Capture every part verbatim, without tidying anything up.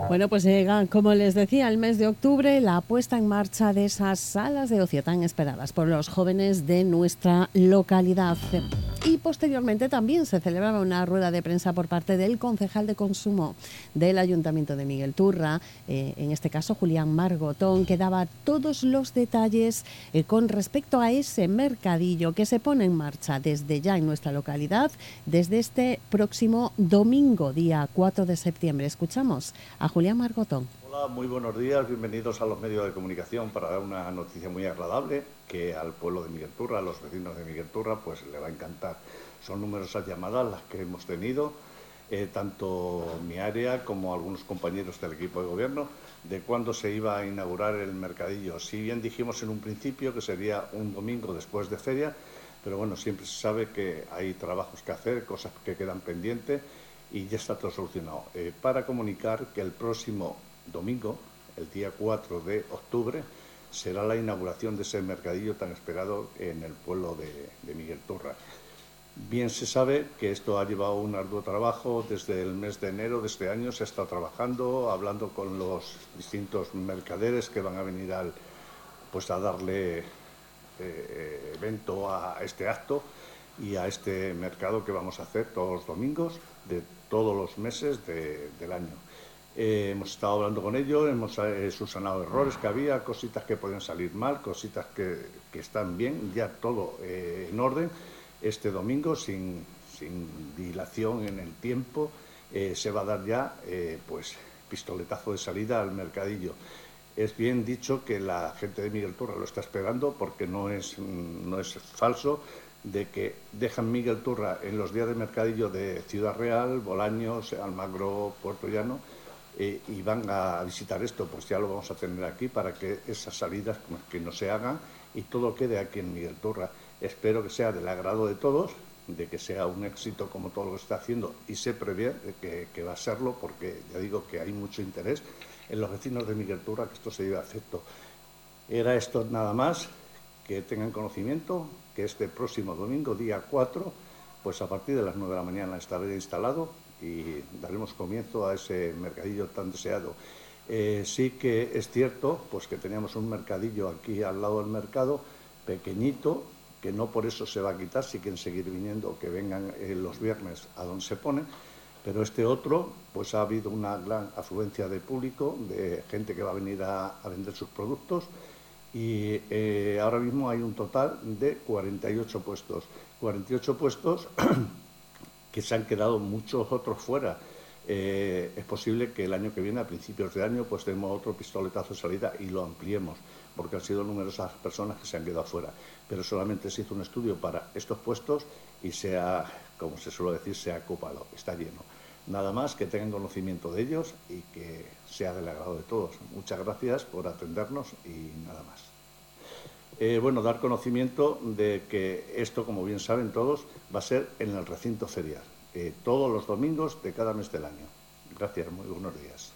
Bueno, pues llega, como les decía, el mes de octubre, la puesta en marcha de esas salas de ocio tan esperadas por los jóvenes de nuestra localidad. Y posteriormente también se celebraba una rueda de prensa por parte del concejal de consumo del Ayuntamiento de Miguel Turra, eh, en este caso Julián Margotón, que daba todos los detalles eh, con respecto a ese mercadillo que se pone en marcha desde ya en nuestra localidad, desde este próximo domingo, día cuatro de septiembre. Escuchamos a Julián Margotón. Hola, muy buenos días, bienvenidos a los medios de comunicación para dar una noticia muy agradable que al pueblo de Miguel Turra, a los vecinos de Miguel Turra, pues le va a encantar. Son numerosas llamadas las que hemos tenido, eh, tanto mi área como algunos compañeros del equipo de gobierno, de cuándo se iba a inaugurar el mercadillo. Si bien dijimos en un principio que sería un domingo después de feria, pero bueno, siempre se sabe que hay trabajos que hacer, cosas que quedan pendientes y ya está todo solucionado. Eh, para comunicar que el próximo domingo, el día cuatro de octubre, será la inauguración de ese mercadillo tan esperado en el pueblo de, de Miguel Turra. Bien se sabe que esto ha llevado un arduo trabajo desde el mes de enero de este año. Se ha estado trabajando, hablando con los distintos mercaderes que van a venir al, pues a darle eh, evento a este acto y a este mercado que vamos a hacer todos los domingos de todos los meses de, del año. Eh, hemos estado hablando con ellos, hemos eh, subsanado errores que había, cositas que podían salir mal, cositas que, que están bien, ya todo eh, en orden. Este domingo, sin, sin dilación en el tiempo, eh, se va a dar ya eh, pues, pistoletazo de salida al mercadillo. Es bien dicho que la gente de Miguel Turra lo está esperando porque no es, no es falso de que dejan Miguel Turra en los días de mercadillo de Ciudad Real, Bolaños, Almagro, Puerto Llano, eh, y van a visitar esto, pues ya lo vamos a tener aquí para que esas salidas que no se hagan y todo quede aquí en Miguel Turra. Espero que sea del agrado de todos, de que sea un éxito como todo lo que está haciendo y se prevé que, que va a serlo porque ya digo que hay mucho interés en los vecinos de Miguel Turra que esto se lleve a efecto. Era esto nada más, que tengan conocimiento que este próximo domingo, día cuatro, pues a partir de las nueve de la mañana estará instalado y daremos comienzo a ese mercadillo tan deseado. Eh, sí que es cierto pues que teníamos un mercadillo aquí al lado del mercado, pequeñito, que no por eso se va a quitar, si quieren seguir viniendo, que vengan eh, los viernes a donde se pone, pero este otro, pues ha habido una gran afluencia de público, de gente que va a venir a, a vender sus productos y eh, ahora mismo hay un total de cuarenta y ocho puestos. cuarenta y ocho puestos que se han quedado muchos otros fuera. Eh, es posible que el año que viene, a principios de año, pues demos otro pistoletazo de salida y lo ampliemos, porque han sido numerosas personas que se han quedado fuera. Pero solamente se hizo un estudio para estos puestos y se ha, como se suele decir, se ha ocupado, está lleno. Nada más, que tengan conocimiento de ellos y que sea del agrado de todos. Muchas gracias por atendernos y nada más. Eh, bueno, dar conocimiento de que esto, como bien saben todos, va a ser en el recinto ferial, eh, todos los domingos de cada mes del año. Gracias, muy buenos días.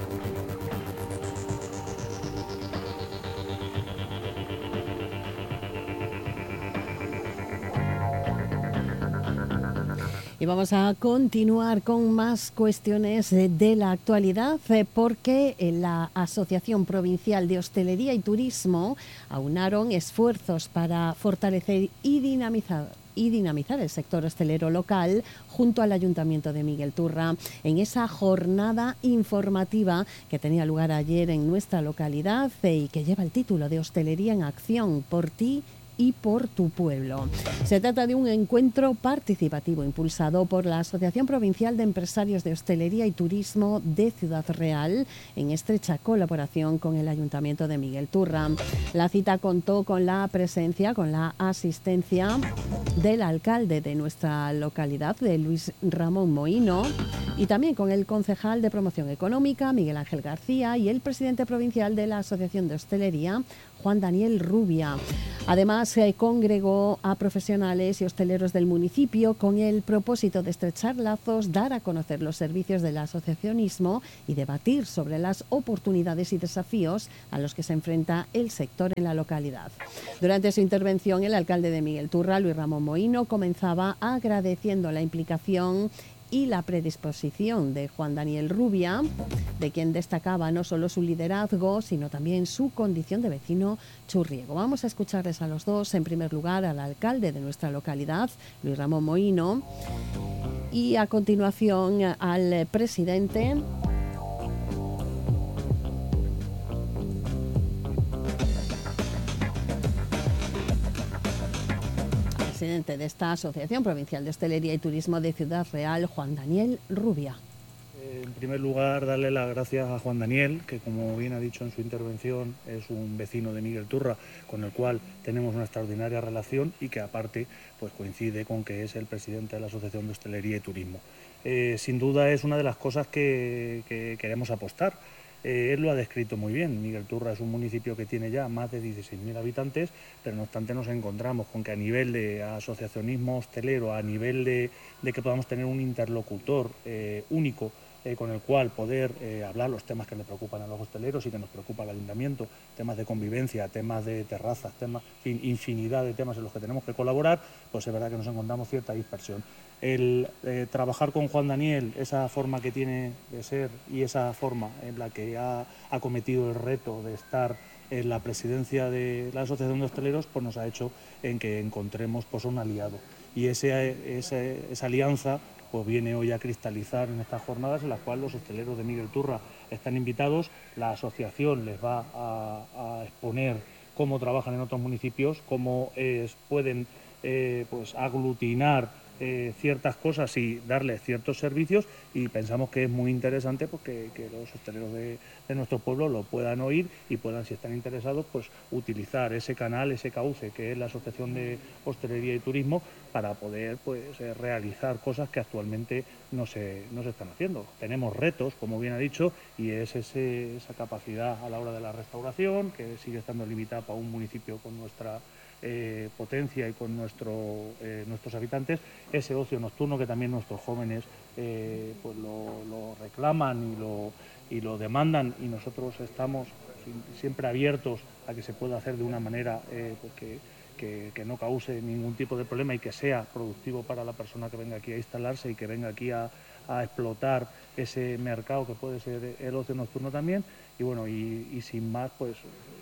Y vamos a continuar con más cuestiones de la actualidad porque la Asociación Provincial de Hostelería y Turismo aunaron esfuerzos para fortalecer y dinamizar y dinamizar el sector hostelero local junto al Ayuntamiento de Miguel Turra en esa jornada informativa que tenía lugar ayer en nuestra localidad y que lleva el título de Hostelería en Acción, por ti y por tu pueblo. Se trata de un encuentro participativo impulsado por la Asociación Provincial de Empresarios de Hostelería y Turismo de Ciudad Real en estrecha colaboración con el Ayuntamiento de Miguel Turra. La cita contó con la presencia, con la asistencia del alcalde de nuestra localidad, de Luis Ramón Mohino, y también con el concejal de Promoción Económica, Miguel Ángel García, y el presidente provincial de la Asociación de Hostelería, Juan Daniel Rubia. Además, se congregó a profesionales y hosteleros del municipio con el propósito de estrechar lazos, dar a conocer los servicios del asociacionismo y debatir sobre las oportunidades y desafíos a los que se enfrenta el sector en la localidad. Durante su intervención, el alcalde de Miguel Turra, Luis Ramón Mohino, comenzaba agradeciendo la implicación y la predisposición de Juan Daniel Rubia, de quien destacaba no solo su liderazgo, sino también su condición de vecino churriego. Vamos a escucharles a los dos, en primer lugar al alcalde de nuestra localidad, Luis Ramón Mohino, y a continuación al presidente presidente de esta Asociación Provincial de Hostelería y Turismo de Ciudad Real, Juan Daniel Rubia. En primer lugar, darle las gracias a Juan Daniel, que como bien ha dicho en su intervención, es un vecino de Miguel Turra, con el cual tenemos una extraordinaria relación y que aparte pues, coincide con que es el presidente de la Asociación de Hostelería y Turismo. Eh, sin duda es una de las cosas que, que queremos apostar. Eh, él lo ha descrito muy bien. Miguel Turra es un municipio que tiene ya más de dieciséis mil habitantes, pero no obstante nos encontramos con que a nivel de asociacionismo hostelero, a nivel de, de que podamos tener un interlocutor eh, único, Eh, con el cual poder eh, hablar los temas que le preocupan a los hosteleros y que nos preocupa al ayuntamiento, temas de convivencia, temas de terrazas, temas, en fin, infinidad de temas en los que tenemos que colaborar, pues es verdad que nos encontramos cierta dispersión. El eh, trabajar con Juan Daniel, esa forma que tiene de ser y esa forma en la que ha acometido el reto de estar en la presidencia de la Asociación de Hosteleros, pues nos ha hecho en que encontremos pues, un aliado. Y ese, ese, esa alianza pues viene hoy a cristalizar en estas jornadas en las cuales los hosteleros de Miguel Turra están invitados, la asociación les va a, a exponer cómo trabajan en otros municipios, cómo eh, pueden eh, pues, aglutinar eh, ciertas cosas y darles ciertos servicios, y pensamos que es muy interesante pues, que, que los hosteleros de, de nuestro pueblo lo puedan oír y puedan, si están interesados, pues utilizar ese canal, ese cauce que es la Asociación de Hostelería y Turismo para poder pues, eh, realizar cosas que actualmente no se, no se están haciendo. Tenemos retos, como bien ha dicho, y es ese, esa capacidad a la hora de la restauración, que sigue estando limitada para un municipio con nuestra eh, potencia y con nuestro, eh, nuestros habitantes, ese ocio nocturno que también nuestros jóvenes eh, pues lo, lo reclaman y lo, y lo demandan, y nosotros estamos siempre abiertos a que se pueda hacer de una manera eh, pues que, que, que no cause ningún tipo de problema y que sea productivo para la persona que venga aquí a instalarse y que venga aquí a, a explotar ese mercado que puede ser el ocio nocturno también. Y bueno, y, y sin más, pues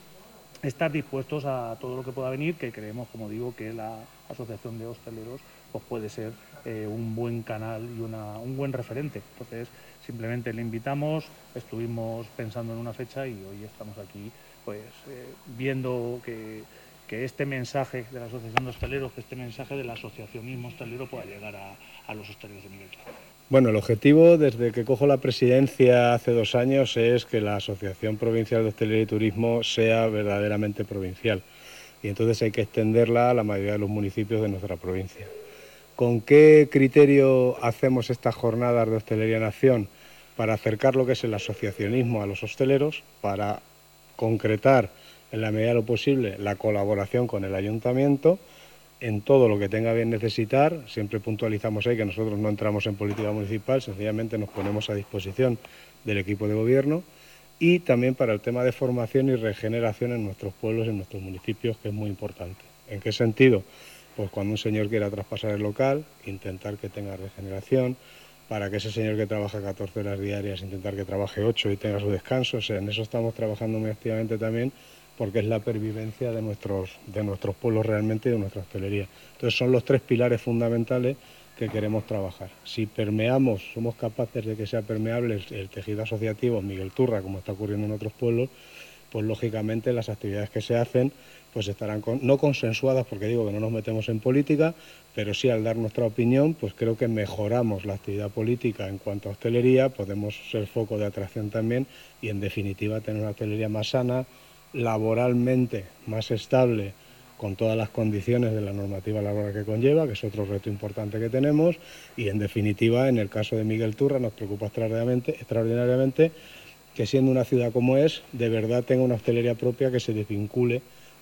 estar dispuestos a todo lo que pueda venir, que creemos, como digo, que la Asociación de Hosteleros pues puede ser eh, un buen canal y una, un buen referente. Entonces, simplemente le invitamos, estuvimos pensando en una fecha y hoy estamos aquí pues eh, viendo que, que este mensaje de la Asociación de Hosteleros, que este mensaje del asociacionismo hostelero pueda llegar a, a los hosteleros de Miguel Turra. Bueno, el objetivo desde que cojo la presidencia hace dos años es que la Asociación Provincial de Hostelería y Turismo sea verdaderamente provincial, y entonces hay que extenderla a la mayoría de los municipios de nuestra provincia. ¿Con qué criterio hacemos estas jornadas de Hostelería en Acción? Para acercar lo que es el asociacionismo a los hosteleros, para concretar en la medida de lo posible la colaboración con el ayuntamiento en todo lo que tenga bien necesitar. Siempre puntualizamos ahí que nosotros no entramos en política municipal, sencillamente nos ponemos a disposición del equipo de gobierno, y también para el tema de formación y regeneración en nuestros pueblos, en nuestros municipios, que es muy importante. ¿En qué sentido? Pues cuando un señor quiera traspasar el local, intentar que tenga regeneración, para que ese señor que trabaja catorce horas diarias, intentar que trabaje ocho y tenga su descanso. O sea, en eso estamos trabajando muy activamente también, porque es la pervivencia de nuestros, de nuestros pueblos realmente y de nuestra hostelería. Entonces son los tres pilares fundamentales que queremos trabajar. Si permeamos, somos capaces de que sea permeable el tejido asociativo en Miguel Turra, como está ocurriendo en otros pueblos, pues lógicamente las actividades que se hacen pues estarán con, no consensuadas, porque digo que no nos metemos en política, pero sí al dar nuestra opinión, pues creo que mejoramos la actividad política en cuanto a hostelería, podemos ser foco de atracción también y en definitiva tener una hostelería más sana, laboralmente más estable, con todas las condiciones de la normativa laboral que conlleva, que es otro reto importante que tenemos, y en definitiva, en el caso de Miguel Turra, nos preocupa extraordinariamente, extraordinariamente que siendo una ciudad como es, de verdad tenga una hostelería propia que se desvincule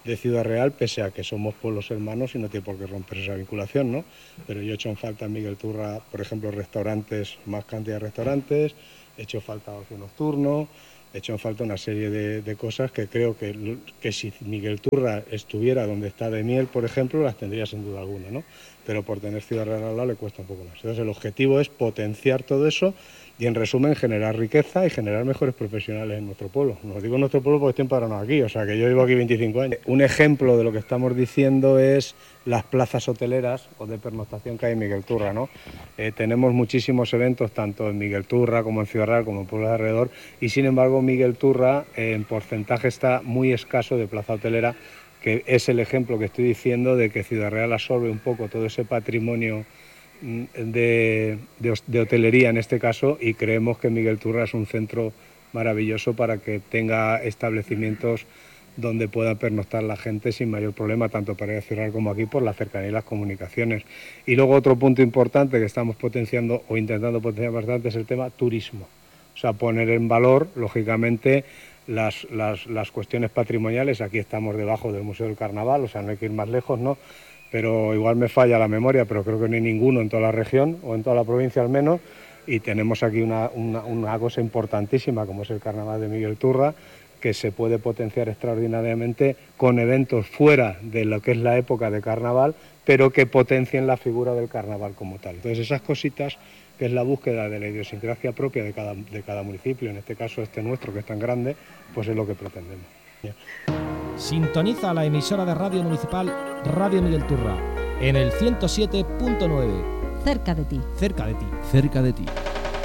de Ciudad Real, pese a que somos pueblos hermanos y no tiene por qué romper esa vinculación, ¿no? Pero yo he hecho en falta en Miguel Turra, por ejemplo, restaurantes, más cantidad de restaurantes, he hecho falta ocio nocturno, he hecho en falta una serie de, de cosas que creo que, que si Miguel Turra estuviera donde está de Miel, por ejemplo, las tendría sin duda alguna, ¿no? Pero por tener Ciudad Real al lado le cuesta un poco más. Entonces el objetivo es potenciar todo eso y, en resumen, generar riqueza y generar mejores profesionales en nuestro pueblo. No digo nuestro pueblo porque estoy empadronado aquí, o sea que yo vivo aquí veinticinco años. Un ejemplo de lo que estamos diciendo es las plazas hoteleras o de pernoctación que hay en Miguel Turra, ¿no? Eh, tenemos muchísimos eventos, tanto en Miguel Turra como en Ciudad Real, como en pueblos de alrededor, y sin embargo Miguel Turra eh, en porcentaje está muy escaso de plaza hotelera, que es el ejemplo que estoy diciendo de que Ciudad Real absorbe un poco todo ese patrimonio de, de, de hotelería en este caso, y creemos que Miguel Turra es un centro maravilloso para que tenga establecimientos donde pueda pernoctar la gente sin mayor problema, tanto para ir a Ciudad Real como aquí, por la cercanía y las comunicaciones. Y luego otro punto importante que estamos potenciando o intentando potenciar bastante es el tema turismo. O sea, poner en valor, lógicamente, las, las, las cuestiones patrimoniales. Aquí estamos debajo del Museo del Carnaval, o sea, no hay que ir más lejos, ¿no? Pero igual me falla la memoria, pero creo que no hay ninguno en toda la región, o en toda la provincia al menos, y tenemos aquí una, una, una cosa importantísima como es el Carnaval de Miguel Turra, que se puede potenciar extraordinariamente con eventos fuera de lo que es la época de Carnaval, pero que potencien la figura del Carnaval como tal. Entonces esas cositas, que es la búsqueda de la idiosincrasia propia de cada, de cada municipio, en este caso este nuestro que es tan grande, pues es lo que pretendemos. Sintoniza la emisora de radio municipal Radio Miguel Turra en el ciento siete punto nueve. Cerca de ti. Cerca de ti. Cerca de ti.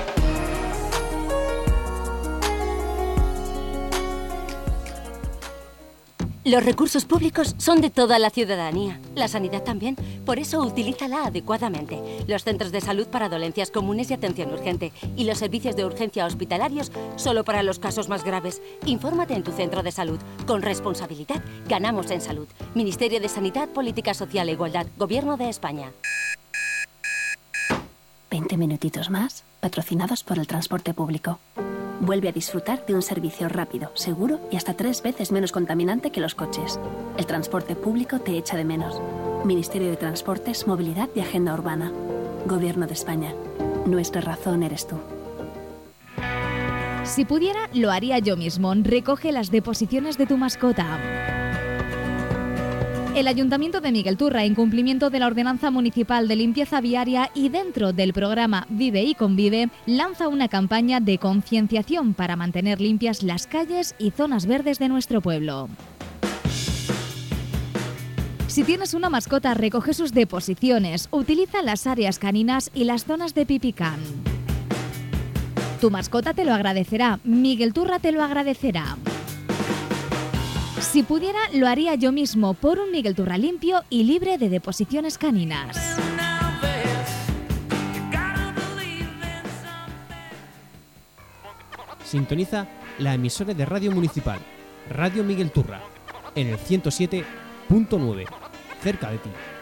Los recursos públicos son de toda la ciudadanía. La sanidad también. Por eso, utilízala adecuadamente. Los centros de salud para dolencias comunes y atención urgente. Y los servicios de urgencia hospitalarios solo para los casos más graves. Infórmate en tu centro de salud. Con responsabilidad, ganamos en salud. Ministerio de Sanidad, Política Social e Igualdad. Gobierno de España. veinte minutitos más, patrocinados por el transporte público. Vuelve a disfrutar de un servicio rápido, seguro y hasta tres veces menos contaminante que los coches. El transporte público te echa de menos. Ministerio de Transportes, Movilidad y Agenda Urbana. Gobierno de España. Nuestra razón eres tú. Si pudiera, lo haría yo mismo. Recoge las deposiciones de tu mascota. El Ayuntamiento de Miguel Turra, en cumplimiento de la Ordenanza Municipal de Limpieza Viaria y dentro del programa Vive y Convive, lanza una campaña de concienciación para mantener limpias las calles y zonas verdes de nuestro pueblo. Si tienes una mascota, recoge sus deposiciones, utiliza las áreas caninas y las zonas de pipicán. Tu mascota te lo agradecerá, Miguel Turra te lo agradecerá. Si pudiera, lo haría yo mismo por un Miguel Turra limpio y libre de deposiciones caninas. Sintoniza la emisora de radio municipal, Radio Miguel Turra, en el ciento siete punto nueve, cerca de ti.